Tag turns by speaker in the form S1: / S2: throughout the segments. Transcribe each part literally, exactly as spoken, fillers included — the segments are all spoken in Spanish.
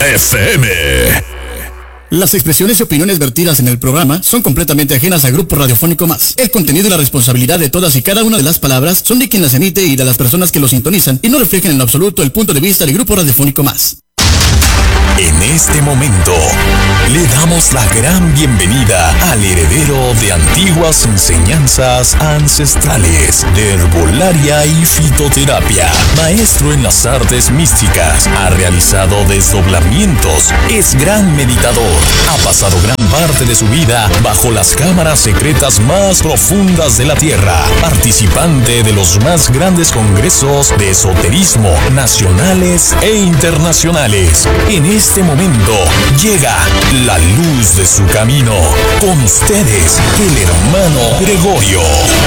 S1: F M.
S2: Las expresiones y opiniones vertidas en el programa son completamente ajenas al Grupo Radiofónico Más. El contenido y la responsabilidad de todas y cada una de las palabras son de quien las emite y de las personas que lo sintonizan y no reflejan en lo absoluto el punto de vista del Grupo Radiofónico Más.
S1: En este momento, le damos la gran bienvenida al heredero de antiguas enseñanzas ancestrales de herbolaria y fitoterapia, maestro en las artes místicas, ha realizado desdoblamientos, es gran meditador, ha pasado gran parte de su vida bajo las cámaras secretas más profundas de la Tierra, participante de los más grandes congresos de esoterismo nacionales e internacionales. En este momento llega la luz de su camino. Con ustedes, el hermano Gregorio.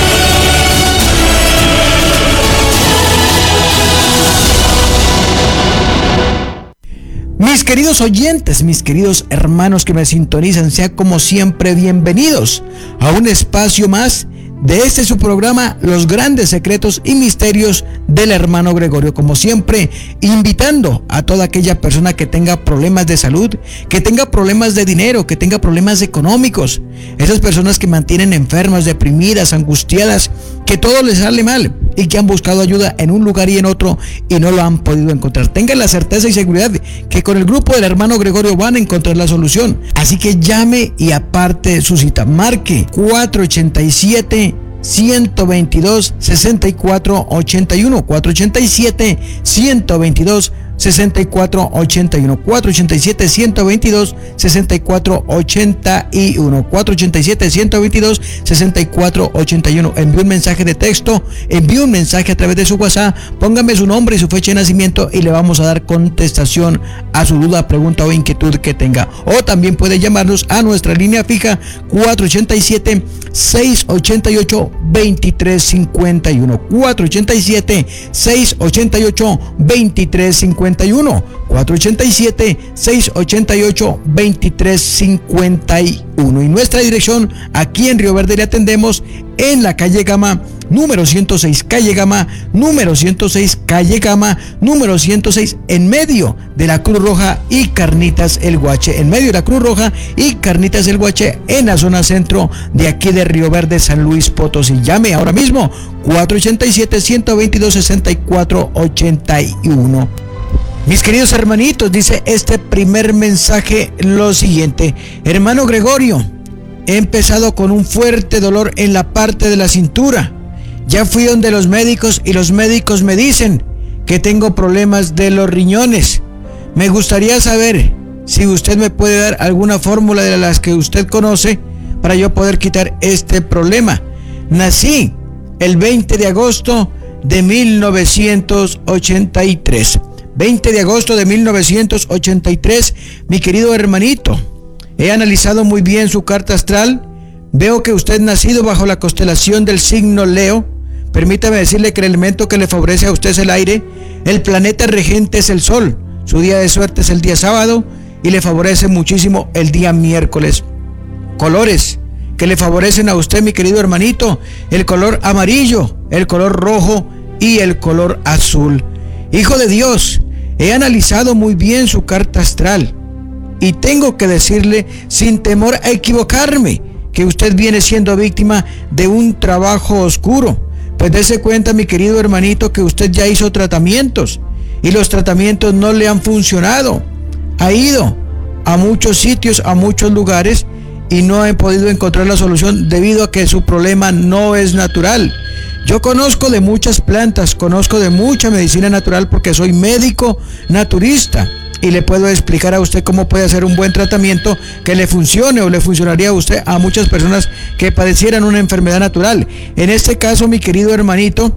S3: Mis queridos oyentes, mis queridos hermanos que me sintonizan, sean como siempre bienvenidos a un espacio más de este su programa, Los Grandes Secretos y Misterios del Hermano Gregorio. Como siempre, invitando a toda aquella persona que tenga problemas de salud, que tenga problemas de dinero, que tenga problemas económicos, esas personas que mantienen enfermas, deprimidas, angustiadas, que todo les sale mal y que han buscado ayuda en un lugar y en otro y no lo han podido encontrar. Tengan la certeza y seguridad que con el grupo del Hermano Gregorio van a encontrar la solución. Así que llame y aparte su cita. Marque cuatro ochenta y siete, ciento veintidós, sesenta y cuatro ochenta y uno, cuatro ochenta y siete, ciento veintidós, sesenta y cuatro ochenta y uno, cuatro ochenta y siete, ciento veintidós, sesenta y cuatro ochenta y uno, cuatro ochenta y siete, ciento veintidós, sesenta y cuatro ochenta y uno. Envíe un mensaje de texto, envíe un mensaje a través de su WhatsApp, póngame su nombre y su fecha de nacimiento y le vamos a dar contestación a su duda, pregunta o inquietud que tenga. O también puede llamarnos a nuestra línea fija cuatro ochenta y siete, seiscientos ochenta y ocho, veintitrés cincuenta y uno, cuatro ochenta y siete, seiscientos ochenta y ocho, veintitrés cincuenta y uno, cuatro ochenta y siete, seiscientos ochenta y ocho, veintitrés cincuenta y uno. Y nuestra dirección aquí en Río Verde le atendemos en la calle Gama, número ciento seis, calle Gama, número ciento seis, calle Gama, número ciento seis, en medio de la Cruz Roja y Carnitas El Guache, en medio de la Cruz Roja y Carnitas El Guache, en la zona centro de aquí de Río Verde, San Luis Potosí. Llame ahora mismo, cuatro ochenta y siete, ciento veintidós, sesenta y cuatro ochenta y uno. Mis queridos hermanitos, dice este primer mensaje lo siguiente: hermano Gregorio, he empezado con un fuerte dolor en la parte de la cintura. Ya fui donde los médicos y los médicos me dicen que tengo problemas de los riñones. Me gustaría saber si usted me puede dar alguna fórmula de las que usted conoce para yo poder quitar este problema. Nací el veinte de agosto de mil novecientos ochenta y tres. veinte de agosto de mil novecientos ochenta y tres, mi querido hermanito. He analizado muy bien su carta astral. Veo que usted nacido bajo la constelación del signo Leo. Permítame decirle que el elemento que le favorece a usted es el aire. El planeta regente es el sol. Su día de suerte es el día sábado y le favorece muchísimo el día miércoles. Colores que le favorecen a usted, mi querido hermanito: el color amarillo, el color rojo y el color azul. Hijo de Dios, he analizado muy bien su carta astral y tengo que decirle, sin temor a equivocarme, que usted viene siendo víctima de un trabajo oscuro. Pues dése cuenta, mi querido hermanito, que usted ya hizo tratamientos y los tratamientos no le han funcionado. Ha ido a muchos sitios, a muchos lugares y no ha podido encontrar la solución debido a que su problema no es natural. Yo conozco de muchas plantas, conozco de mucha medicina natural porque soy médico naturista y le puedo explicar a usted cómo puede hacer un buen tratamiento que le funcione o le funcionaría a usted a muchas personas que padecieran una enfermedad natural. En este caso, mi querido hermanito,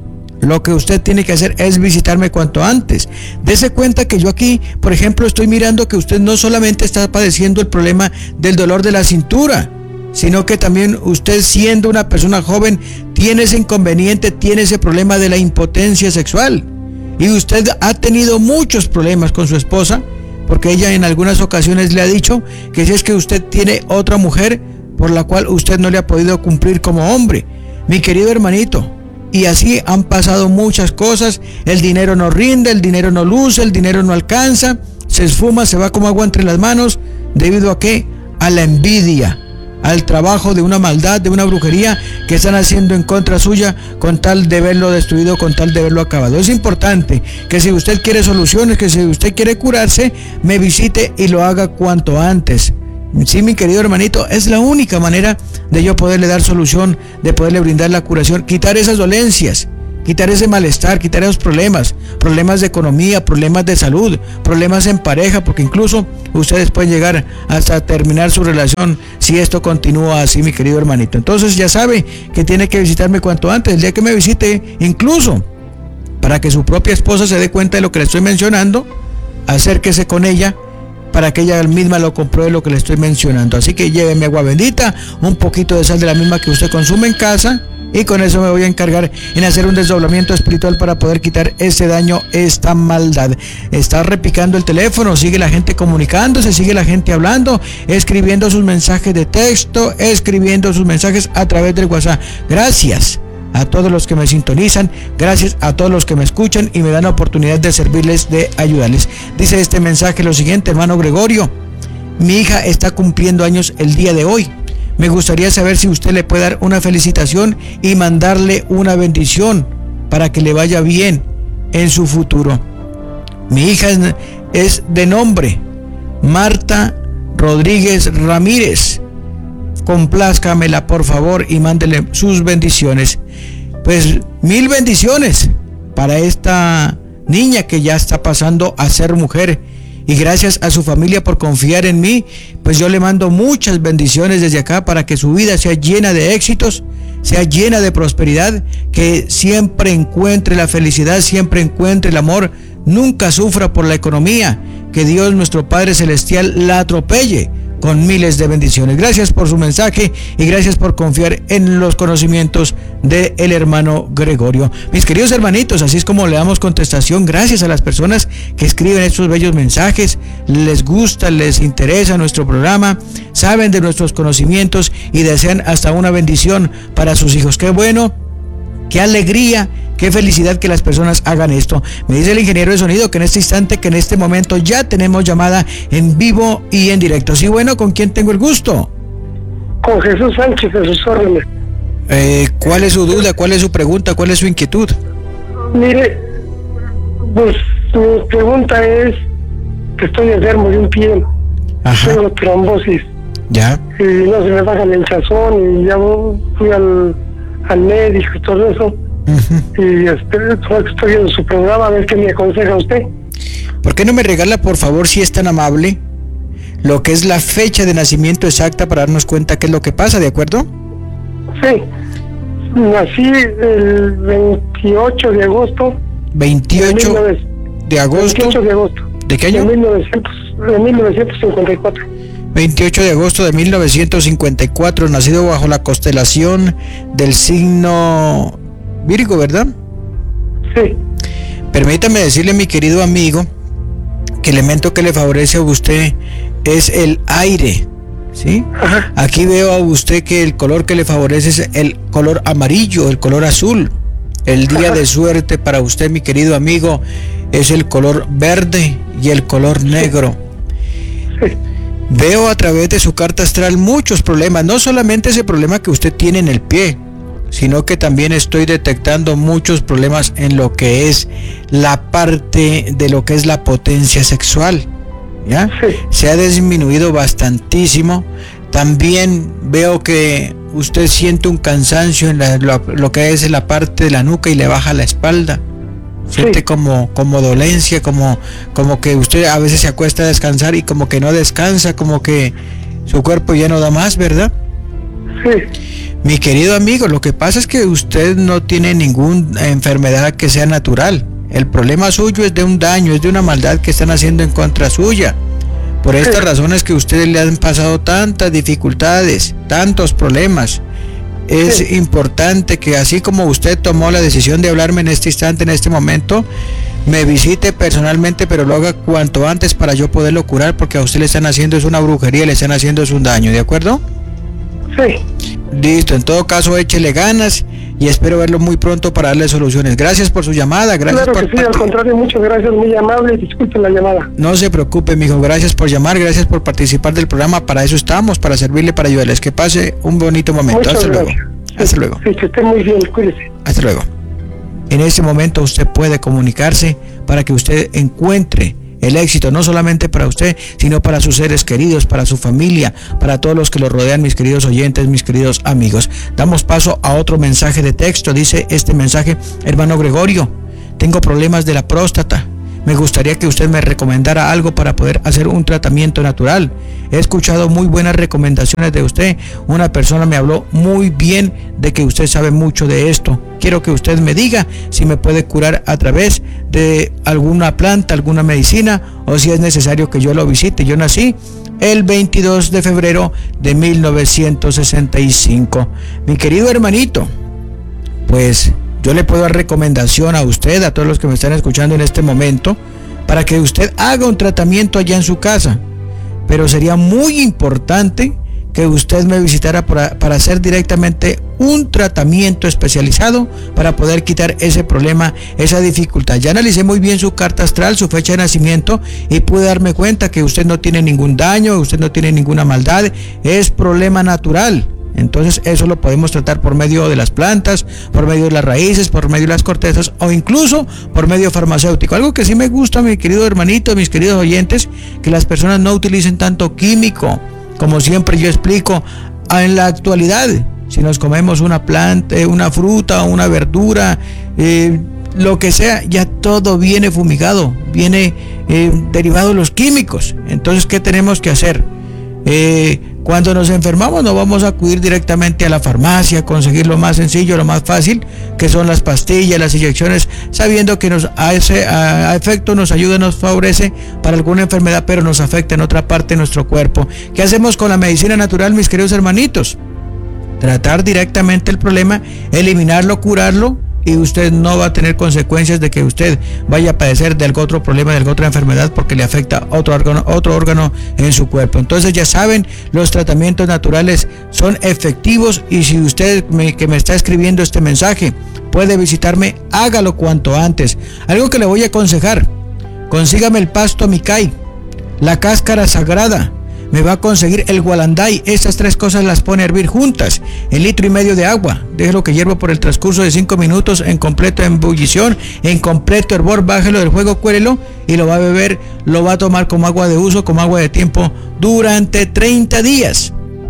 S3: lo que usted tiene que hacer es visitarme cuanto antes. Dese cuenta que yo aquí, por ejemplo, estoy mirando que usted no solamente está padeciendo el problema del dolor de la cintura, sino que también usted, siendo una persona joven, tiene ese inconveniente, tiene ese problema de la impotencia sexual. Y usted ha tenido muchos problemas con su esposa, porque ella en algunas ocasiones le ha dicho que si es que usted tiene otra mujer por la cual usted no le ha podido cumplir como hombre. Mi querido hermanito, y así han pasado muchas cosas. El dinero no rinde, el dinero no luce, el dinero no alcanza. se esfuma, se va como agua entre las manos. ¿Debido a qué? A la envidia, al trabajo de una maldad, de una brujería que están haciendo en contra suya con tal de verlo destruido, con tal de verlo acabado. Es importante que si usted quiere soluciones, que si usted quiere curarse, me visite y lo haga cuanto antes. Sí, mi querido hermanito, es la única manera de yo poderle dar solución, de poderle brindar la curación, quitar esas dolencias, quitar ese malestar, quitar esos problemas, problemas de economía, problemas de salud, problemas en pareja, porque incluso ustedes pueden llegar hasta terminar su relación si esto continúa así, mi querido hermanito. Entonces ya sabe que tiene que visitarme cuanto antes, el día que me visite, incluso para que su propia esposa se dé cuenta de lo que le estoy mencionando, acérquese con ella para que ella misma lo compruebe lo que le estoy mencionando. Así que lléveme agua bendita, un poquito de sal de la misma que usted consume en casa, y con eso me voy a encargar en hacer un desdoblamiento espiritual para poder quitar ese daño, esta maldad. Está repicando el teléfono, sigue la gente comunicándose, sigue la gente hablando, escribiendo sus mensajes de texto, escribiendo sus mensajes a través del WhatsApp. Gracias a todos los que me sintonizan, gracias a todos los que me escuchan y me dan la oportunidad de servirles, de ayudarles. Dice este mensaje lo siguiente, hermano Gregorio: mi hija está cumpliendo años el día de hoy. Me gustaría saber si usted le puede dar una felicitación y mandarle una bendición para que le vaya bien en su futuro. Mi hija es, es de nombre Marta Rodríguez Ramírez. Complázcamela por favor y mándele sus bendiciones. Pues mil bendiciones para esta niña que ya está pasando a ser mujer. Y gracias a su familia por confiar en mí, pues yo le mando muchas bendiciones desde acá para que su vida sea llena de éxitos, sea llena de prosperidad, que siempre encuentre la felicidad, siempre encuentre el amor, nunca sufra por la economía, que Dios nuestro Padre Celestial la atropelle con miles de bendiciones. Gracias por su mensaje y gracias por confiar en los conocimientos del hermano Gregorio. Mis queridos hermanitos, así es como le damos contestación. Gracias a las personas que escriben estos bellos mensajes, les gusta, les interesa nuestro programa, saben de nuestros conocimientos y desean hasta una bendición para sus hijos. Qué bueno, qué alegría, qué felicidad que las personas hagan esto. Me dice el ingeniero de sonido que en este instante, que en este momento ya tenemos llamada en vivo y en directo. Sí, bueno, ¿con quién tengo el gusto?
S4: Con Jesús Sánchez, de sus órdenes.
S3: Eh, ¿Cuál es su duda? ¿Cuál es su pregunta? ¿Cuál es su inquietud?
S4: Mire, pues mi pregunta es que estoy enfermo de un pie. Ajá. Tengo trombosis.
S3: Ya.
S4: Y no se me baja el hinchazón y ya fui al, al médico y todo eso. Uh-huh. Y este, estoy viendo su programa a ver qué me aconseja usted.
S3: ¿Por qué no me regala, por favor, si es tan amable, lo que es la fecha de nacimiento exacta para darnos cuenta qué es lo que pasa, ¿de acuerdo?
S4: Sí, nací el veintiocho de agosto.
S3: veintiocho de agosto.
S4: veintiocho de agosto.
S3: ¿De qué año?
S4: De, mil novecientos, de mil novecientos cincuenta y cuatro.
S3: veintiocho de agosto de mil novecientos cincuenta y cuatro, nacido bajo la constelación del signo Virgo, ¿verdad?
S4: Sí.
S3: Permítame decirle, mi querido amigo, que el elemento que le favorece a usted es el aire, ¿sí?
S4: Ajá.
S3: Aquí veo a usted que el color que le favorece es el color amarillo, el color azul. El día Ajá. de suerte para usted, mi querido amigo, es el color verde y el color negro.
S4: Sí.
S3: Veo a través de su carta astral muchos problemas, no solamente ese problema que usted tiene en el pie, sino que también estoy detectando muchos problemas en lo que es la parte de lo que es la potencia sexual, ¿ya?
S4: Sí.
S3: Se ha disminuido bastantísimo. También veo que usted siente un cansancio en la, lo, lo que es la parte de la nuca y le baja la espalda. Siente sí. como, como dolencia, como, como que usted a veces se acuesta a descansar y como que no descansa, como que su cuerpo ya no da más, ¿verdad?
S4: Sí.
S3: Mi querido amigo, lo que pasa es que usted no tiene ninguna enfermedad que sea natural. El problema suyo es de un daño, es de una maldad que están haciendo en contra suya. Por estas razones que a ustedes le han pasado tantas dificultades, tantos problemas. Es sí. importante que así como usted tomó la decisión de hablarme en este instante, en este momento, me visite personalmente, pero lo haga cuanto antes para yo poderlo curar, porque a usted le están haciendo es una brujería, le están haciendo es un daño, ¿de acuerdo?
S4: Sí.
S3: Listo, en todo caso échele ganas y espero verlo muy pronto para darle soluciones. Gracias por su llamada, gracias
S4: claro
S3: por...
S4: que sí, al contrario, muchas gracias, muy amable, disculpen la llamada.
S3: No se preocupe, mijo, gracias por llamar, gracias por participar del programa, para eso estamos, para servirle, para ayudarles. Que pase un bonito momento.
S4: Muchas
S3: Hasta
S4: gracias.
S3: luego. Hasta luego.
S4: Sí, que esté muy bien, cuídese.
S3: Hasta luego. En este momento usted puede comunicarse para que usted encuentre el éxito, no solamente para usted, sino para sus seres queridos, para su familia, para todos los que lo rodean, mis queridos oyentes, mis queridos amigos. Damos paso a otro mensaje de texto. Dice este mensaje: hermano Gregorio, tengo problemas de la próstata. Me gustaría que usted me recomendara algo para poder hacer un tratamiento natural. He escuchado muy buenas recomendaciones de usted. Una persona me habló muy bien de que usted sabe mucho de esto. Quiero que usted me diga si me puede curar a través de alguna planta, alguna medicina, o si es necesario que yo lo visite. Yo nací el veintidós de febrero de mil novecientos sesenta y cinco. Mi querido hermanito, pues yo le puedo dar recomendación a usted, a todos los que me están escuchando en este momento, para que usted haga un tratamiento allá en su casa. Pero sería muy importante que usted me visitara para, para hacer directamente un tratamiento especializado para poder quitar ese problema, esa dificultad. Ya analicé muy bien su carta astral, su fecha de nacimiento, y pude darme cuenta que usted no tiene ningún daño, usted no tiene ninguna maldad, es problema natural. Entonces eso lo podemos tratar por medio de las plantas, por medio de las raíces, por medio de las cortezas, o incluso por medio farmacéutico. Algo que sí me gusta, mi querido hermanito, mis queridos oyentes, que las personas no utilicen tanto químico. Como siempre yo explico, en la actualidad, si nos comemos una planta, una fruta, una verdura, eh, lo que sea, ya todo viene fumigado, viene eh, derivado de los químicos. Entonces, ¿qué tenemos que hacer? Eh, cuando nos enfermamos no vamos a acudir directamente a la farmacia a conseguir lo más sencillo, lo más fácil, que son las pastillas, las inyecciones, sabiendo que nos hace a, a efecto, nos ayuda, nos favorece para alguna enfermedad, pero nos afecta en otra parte de nuestro cuerpo. ¿Qué hacemos con la medicina natural, mis queridos hermanitos? Tratar directamente el problema, eliminarlo, curarlo, y usted no va a tener consecuencias de que usted vaya a padecer de algún otro problema, de alguna otra enfermedad, porque le afecta otro órgano, otro órgano en su cuerpo. Entonces ya saben, los tratamientos naturales son efectivos, y si usted me, que me está escribiendo este mensaje puede visitarme, hágalo cuanto antes. Algo que le voy a aconsejar: consígame el pasto micay, la cáscara sagrada, me va a conseguir el gualanday. Estas tres cosas las pone a hervir juntas en litro y medio de agua. Déjelo que hierva por el transcurso de cinco minutos en completa ebullición, en completo hervor. Bájelo del fuego, cuélelo y lo va a beber. Lo va a tomar como agua de uso, como agua de tiempo, durante treinta días.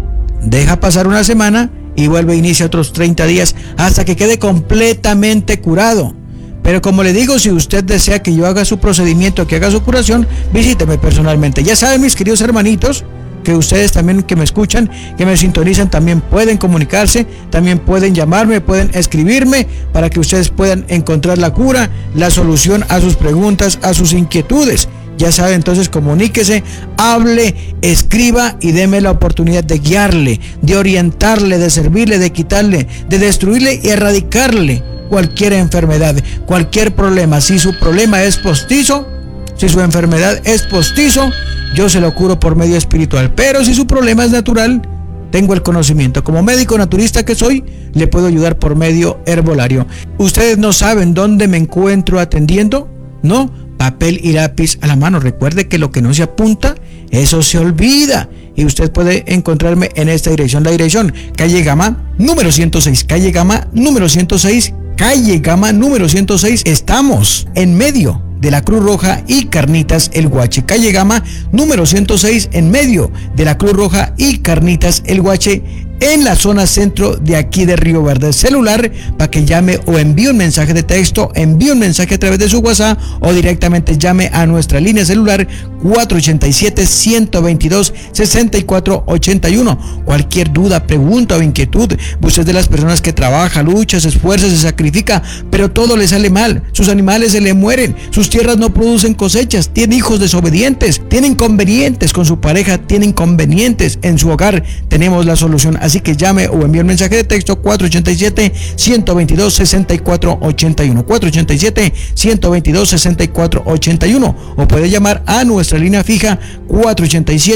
S3: Deja pasar una semana y vuelve a iniciar otros treinta días hasta que quede completamente curado. Pero como le digo, si usted desea que yo haga su procedimiento, que haga su curación, visíteme personalmente. Ya saben, mis queridos hermanitos, que ustedes también que me escuchan, que me sintonizan, también pueden comunicarse, también pueden llamarme, pueden escribirme, para que ustedes puedan encontrar la cura, la solución a sus preguntas, a sus inquietudes. Ya sabe, entonces comuníquese, hable, escriba y deme la oportunidad de guiarle, de orientarle, de servirle, de quitarle, de destruirle y erradicarle cualquier enfermedad, cualquier problema. Si su problema es postizo, si su enfermedad es postizo, yo se lo curo por medio espiritual. Pero si su problema es natural, tengo el conocimiento. Como médico naturista que soy, le puedo ayudar por medio herbolario. ¿Ustedes no saben dónde me encuentro atendiendo? ¿No? Papel y lápiz a la mano. Recuerde que lo que no se apunta, eso se olvida. Y usted puede encontrarme en esta dirección. La dirección: calle Gama, número ciento seis. Calle Gama, número ciento seis. Calle Gama, número ciento seis. Estamos en medio de la Cruz Roja y Carnitas El Guache. Calle Gama, número ciento seis, en medio de la Cruz Roja y Carnitas El Guache, en la zona centro de aquí de Río Verde. Celular para que llame o envíe un mensaje de texto, envíe un mensaje a través de su WhatsApp, o directamente llame a nuestra línea celular cuatro ochenta y siete, ciento veintidós, sesenta y cuatro ochenta y uno. Cualquier duda, pregunta o inquietud. Usted es de las personas que trabaja, lucha, se esfuerza, se sacrifica, pero todo le sale mal. Sus animales se le mueren, sus tierras no producen cosechas, tiene hijos desobedientes, tiene inconvenientes con su pareja, tiene inconvenientes en su hogar. Tenemos la solución. Así que llame o envíe un mensaje de texto cuatro ochenta y siete, ciento veintidós, sesenta y cuatro ochenta y uno. cuatro ochenta y siete, ciento veintidós, sesenta y cuatro ochenta y uno. O puede llamar a nuestra línea fija cuatro ochenta y siete,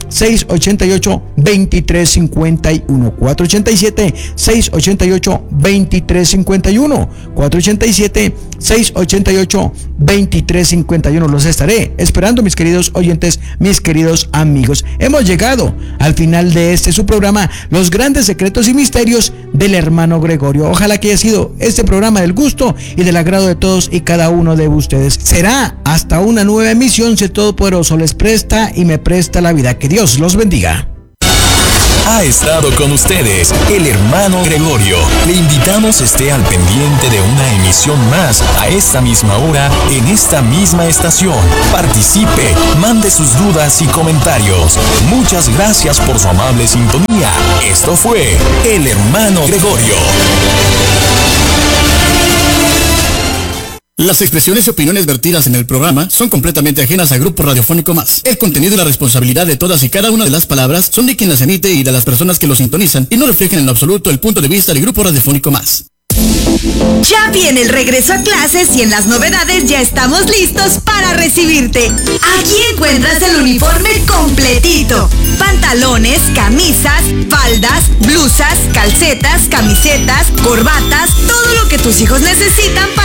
S3: seis ocho ocho, dos tres cinco uno. cuatro ocho siete, seis ocho ocho, dos tres cinco uno. cuatro ocho siete, seis ocho ocho, dos tres cinco uno. Los estaré esperando, mis queridos oyentes, mis queridos amigos. Hemos llegado al final de este su programa, Los Grandes Secretos y Misterios del Hermano Gregorio. Ojalá que haya sido este programa del gusto y del agrado de todos y cada uno de ustedes. Será hasta una nueva emisión, si el Todopoderoso les presta y me presta la vida. Que Dios los bendiga.
S1: Ha estado con ustedes el Hermano Gregorio. Le invitamos esté al pendiente de una emisión más a esta misma hora, en esta misma estación. Participe, mande sus dudas y comentarios. Muchas gracias por su amable sintonía. Esto fue el Hermano Gregorio.
S2: Las expresiones y opiniones vertidas en el programa son completamente ajenas a Grupo Radiofónico Más. El contenido y la responsabilidad de todas y cada una de las palabras son de quien las emite y de las personas que lo sintonizan, y no reflejan en lo absoluto el punto de vista del Grupo Radiofónico Más.
S5: Ya viene el regreso a clases y en las novedades ya estamos listos para recibirte. Aquí encuentras el uniforme completito. Pantalones, camisas, faldas, blusas, calcetas, camisetas, corbatas, todo lo que tus hijos necesitan para